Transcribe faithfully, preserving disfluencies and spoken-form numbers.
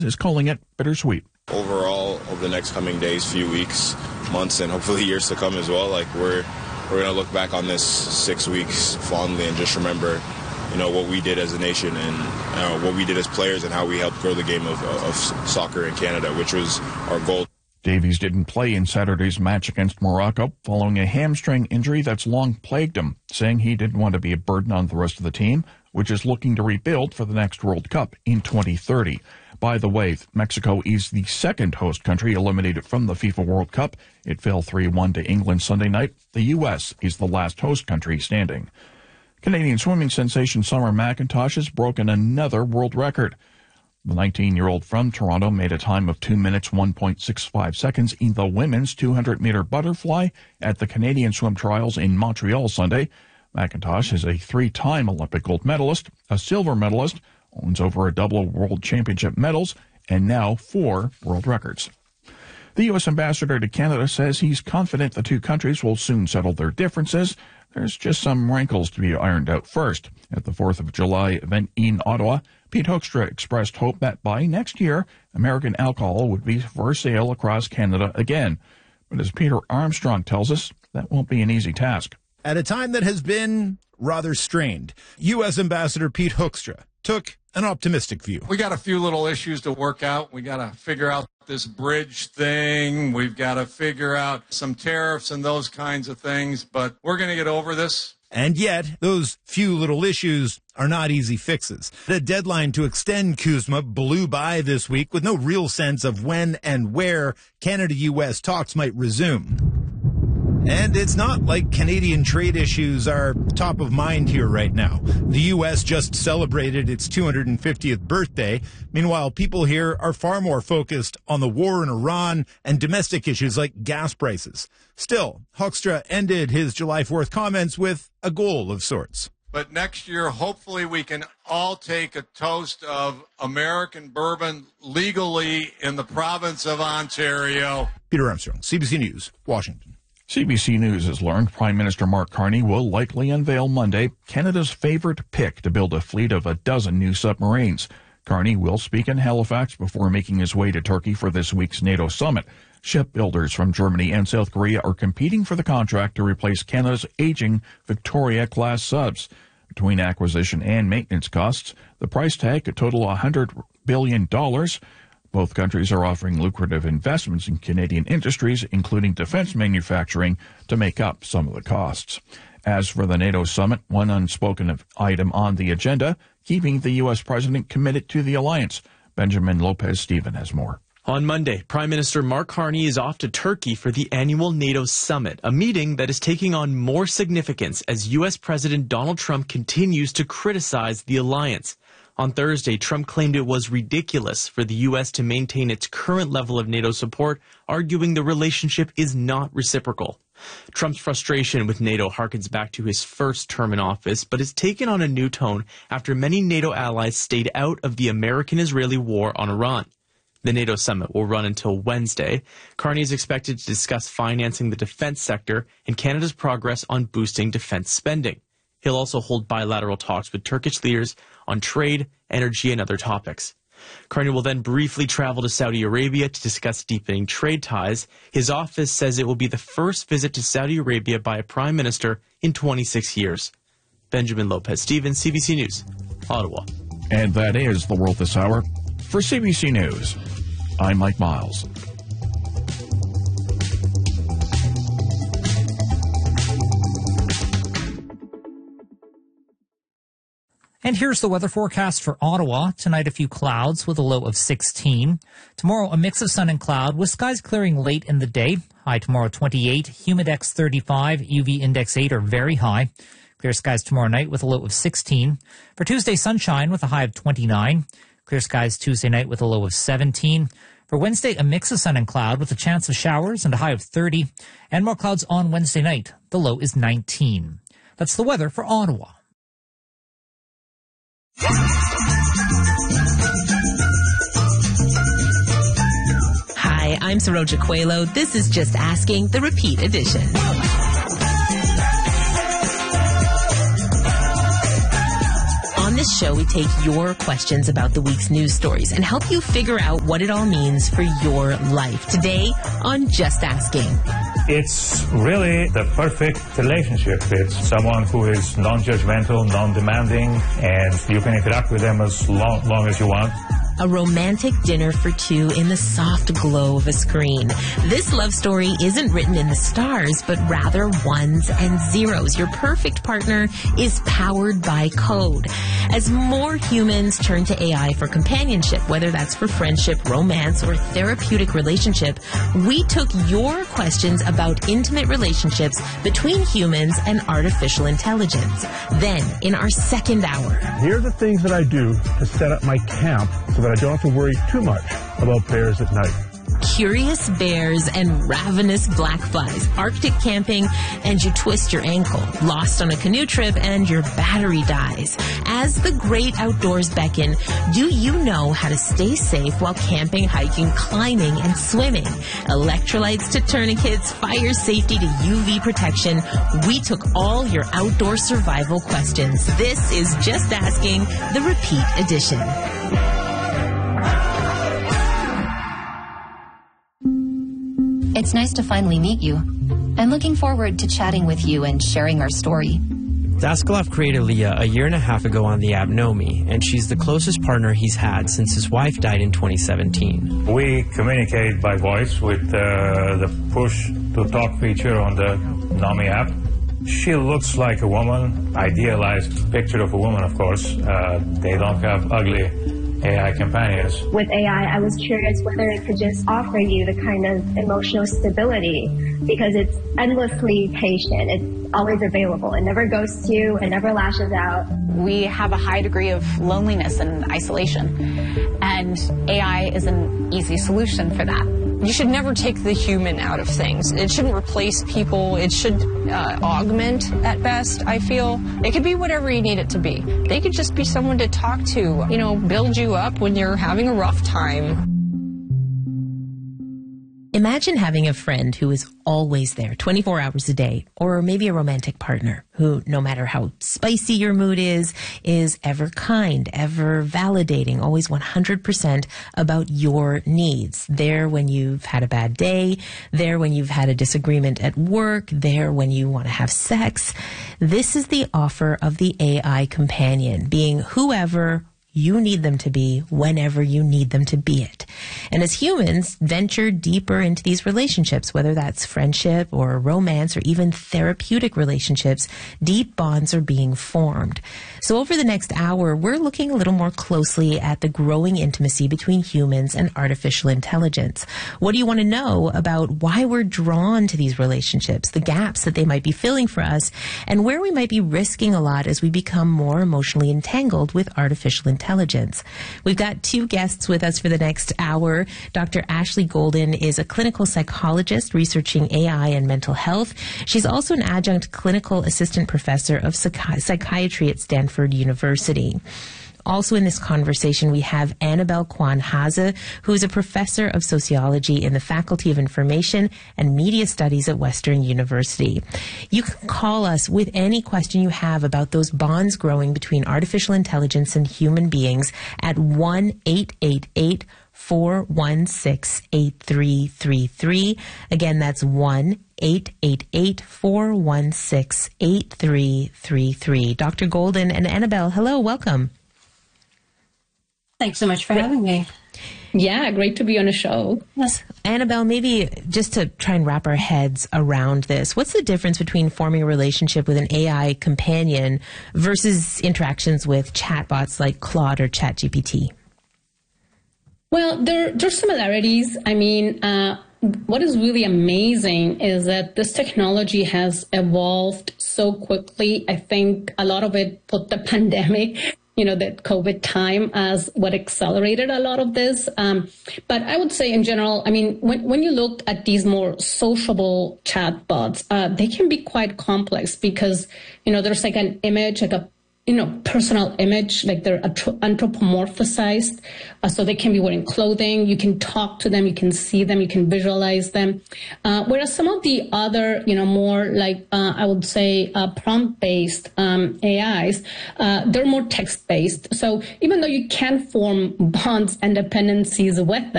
is calling it bittersweet. Overall, over the next coming days, few weeks, months, and hopefully years to come as well, like we're we're going to look back on this six weeks fondly and just remember, you know, what we did as a nation and uh, what we did as players and how we helped grow the game of, of soccer in Canada, which was our goal. Davies didn't play in Saturday's match against Morocco following a hamstring injury that's long plagued him, saying he didn't want to be a burden on the rest of the team, which is looking to rebuild for the next World Cup in twenty thirty. By the way, Mexico is the second host country eliminated from the FIFA World Cup. It fell three one to England Sunday night. The U S is the last host country standing. Canadian swimming sensation Summer McIntosh has broken another world record. The nineteen-year-old from Toronto made a time of two minutes, one point six five seconds in the women's two hundred meter butterfly at the Canadian Swim Trials in Montreal Sunday. McIntosh is a three-time Olympic gold medalist, a silver medalist, owns over a double world championship medals, and now four world records. The U S ambassador to Canada says he's confident the two countries will soon settle their differences. There's just some wrinkles to be ironed out first. At the fourth of July event in Ottawa, Pete Hoekstra expressed hope that by next year, American alcohol would be for sale across Canada again. But as Peter Armstrong tells us, that won't be an easy task. At a time that has been rather strained, U S Ambassador Pete Hoekstra took an optimistic view. We got a few little issues to work out. We got to figure out this bridge thing. We've got to figure out some tariffs and those kinds of things, but we're going to get over this. And yet, those few little issues are not easy fixes. The deadline to extend CUSMA blew by this week with no real sense of when and where Canada-U S talks might resume. And it's not like Canadian trade issues are top of mind here right now. The U S just celebrated its two hundred fiftieth birthday. Meanwhile, people here are far more focused on the war in Iran and domestic issues like gas prices. Still, Hoekstra ended his July fourth comments with a goal of sorts. But next year, hopefully we can all take a toast of American bourbon legally in the province of Ontario. Peter Armstrong, C B C News, Washington. C B C News has learned Prime Minister Mark Carney will likely unveil Monday Canada's favorite pick to build a fleet of a dozen new submarines. Carney will speak in Halifax before making his way to Turkey for this week's NATO summit. Shipbuilders from Germany and South Korea are competing for the contract to replace Canada's aging Victoria-class subs. Between acquisition and maintenance costs, the price tag could total one hundred billion dollars. Both countries are offering lucrative investments in Canadian industries, including defense manufacturing, to make up some of the costs. As for the NATO summit, one unspoken item on the agenda, keeping the U S president committed to the alliance. Benjamin Lopez-Steven has more. On Monday, Prime Minister Mark Carney is off to Turkey for the annual NATO summit, a meeting that is taking on more significance as U S President Donald Trump continues to criticize the alliance. On Thursday, Trump claimed it was ridiculous for the U S to maintain its current level of NATO support, arguing the relationship is not reciprocal. Trump's frustration with NATO harkens back to his first term in office, but has taken on a new tone after many NATO allies stayed out of the American-Israeli war on Iran. The NATO summit will run until Wednesday. Carney is expected to discuss financing the defense sector and Canada's progress on boosting defense spending. He'll also hold bilateral talks with Turkish leaders on trade, energy, and other topics. Carney will then briefly travel to Saudi Arabia to discuss deepening trade ties. His office says it will be the first visit to Saudi Arabia by a prime minister in twenty-six years. Benjamin Lopez-Steven, C B C News, Ottawa. And that is the world this hour. For C B C News, I'm Mike Miles. And here's the weather forecast for Ottawa. Tonight, a few clouds with a low of sixteen. Tomorrow, a mix of sun and cloud with skies clearing late in the day. High tomorrow, twenty-eight. Humidex, thirty-five. U V index, eight, or very high. Clear skies tomorrow night with a low of sixteen. For Tuesday, sunshine with a high of twenty-nine. Clear skies Tuesday night with a low of seventeen. For Wednesday, a mix of sun and cloud with a chance of showers and a high of thirty. And more clouds on Wednesday night. The low is nineteen. That's the weather for Ottawa. Hi, I'm Saroja Coelho. This is Just Asking, the repeat edition. On this show, we take your questions about the week's news stories and help you figure out what it all means for your life. Today on Just Asking. It's really the perfect relationship. It's someone who is non-judgmental, non-demanding, and you can interact with them as long, long as you want. A romantic dinner for two in the soft glow of a screen. This love story isn't written in the stars, but rather ones and zeros. Your perfect partner is powered by code. As more humans turn to A I for companionship, whether that's for friendship, romance, or therapeutic relationship, we took your questions about intimate relationships between humans and artificial intelligence. Then, in our second hour, here are the things that I do to set up my camp so that I don't have to worry too much about bears at night. Curious bears and ravenous black flies, Arctic camping, and you twist your ankle, lost on a canoe trip, and your battery dies. As the great outdoors beckon, do you know how to stay safe while camping, hiking, climbing, and swimming? Electrolytes to tourniquets, fire safety to U V protection. We took all your outdoor survival questions. This is Just Asking, the repeat edition. It's nice to finally meet you. I'm looking forward to chatting with you and sharing our story. Daskalov created Leah a year and a half ago on the app Nomi, and she's the closest partner he's had since his wife died in twenty seventeen. We communicate by voice with uh, the push-to-talk feature on the Nomi app. She looks like a woman, idealized picture of a woman, of course. Uh, they don't have ugly A I companions. With A I, I was curious whether it could just offer you the kind of emotional stability, because it's endlessly patient. It's always available. It never ghosts you. It never lashes out. We have a high degree of loneliness and isolation, and A I is an easy solution for that. You should never take the human out of things. It shouldn't replace people. It should uh, augment at best, I feel. It could be whatever you need it to be. They could just be someone to talk to, you know, build you up when you're having a rough time. Imagine having a friend who is always there, twenty-four hours a day, or maybe a romantic partner who, no matter how spicy your mood is, is ever kind, ever validating, always one hundred percent about your needs. There when you've had a bad day, there when you've had a disagreement at work, there when you want to have sex. This is the offer of the A I companion, being whoever you need them to be whenever you need them to be it. And as humans venture deeper into these relationships, whether that's friendship or romance or even therapeutic relationships, deep bonds are being formed. So over the next hour, we're looking a little more closely at the growing intimacy between humans and artificial intelligence. What do you want to know about why we're drawn to these relationships, the gaps that they might be filling for us, and where we might be risking a lot as we become more emotionally entangled with artificial intelligence? Intelligence. We've got two guests with us for the next hour. Doctor Ashley Golden is a clinical psychologist researching A I and mental health. She's also an adjunct clinical assistant professor of psychi- psychiatry at Stanford University. Also in this conversation, we have Annabelle Kwan Haase, who is a professor of sociology in the Faculty of Information and Media Studies at Western University. You can call us with any question you have about those bonds growing between artificial intelligence and human beings at one eight eight eight, four one six, eight three three three. Again, that's one eight eight eight, four one six, eight three three three. Doctor Golden and Annabelle, hello, welcome. Thanks so much for having me. Yeah, great to be on a show. Yes. Annabelle, maybe just to try and wrap our heads around this, what's the difference between forming a relationship with an A I companion versus interactions with chatbots like Claude or ChatGPT? Well, there, there's similarities. I mean, uh, what is really amazing is that this technology has evolved so quickly. I think a lot of it put the pandemic, you know, that COVID time as what accelerated a lot of this. Um, but I would say in general, I mean, when, when you look at these more sociable chatbots, uh, they can be quite complex because, you know, there's like an image, like a you know, personal image, like they're anthropomorphized, uh, so they can be wearing clothing. You can talk to them, you can see them, you can visualize them. Uh, whereas some of the other, you know, more like uh, I would say uh, prompt-based um, A Is, uh, they're more text-based. So even though you can form bonds and dependencies with them,